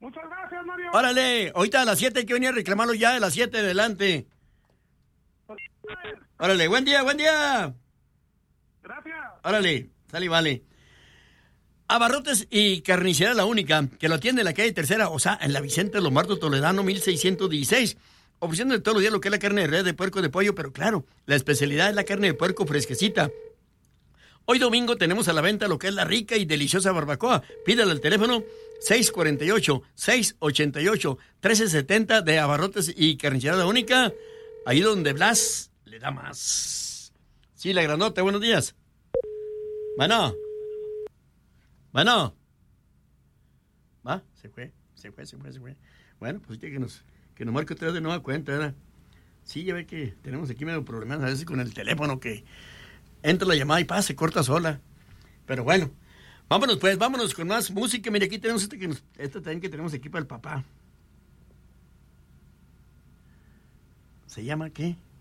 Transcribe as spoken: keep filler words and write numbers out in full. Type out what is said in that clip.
Muchas gracias, Mario. Órale, ahorita a las siete hay que venir a reclamarlo ya, de las siete adelante. Órale, buen día, buen día. Gracias. Órale, sale y vale. Abarrotes y Carnicería La Única, que lo atiende en la calle Tercera, o sea, en la Vicente Lombardo Toledano, mil seiscientos dieciséis. Ofreciendo todos los días lo que es la carne de res, de puerco, de pollo, pero claro, la especialidad es la carne de puerco fresquecita. Hoy domingo tenemos a la venta lo que es la rica y deliciosa barbacoa. Pídala al teléfono seis cuatro ocho, seis ocho ocho, uno tres siete cero de Abarrotes y Carnicería La Única, ahí donde Blas le da más. Sí, la granota, buenos días. Bueno. Bueno. Va, se fue, se fue, se fue, se fue. Bueno, pues que nos, que nos marque otra vez de nueva cuenta, ¿verdad? Sí, ya ve que tenemos aquí medio problemas a veces con el teléfono, que entra la llamada y pasa, se corta sola. Pero bueno, vámonos pues, vámonos con más música. Mire, aquí tenemos esta, que nos, esta también que tenemos aquí para el papá. ¿Se llama qué?